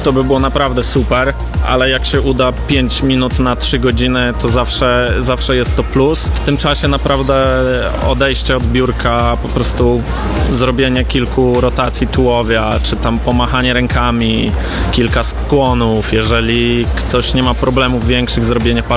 to by było naprawdę super, ale jak się uda 5 minut na 3 godziny, to zawsze jest to plus. W tym czasie naprawdę odejście od biurka, po prostu zrobienie kilku rotacji tułowia, czy tam pomachanie rękami, kilka skłonów. Jeżeli ktoś nie ma problemów większych, zrobienie paru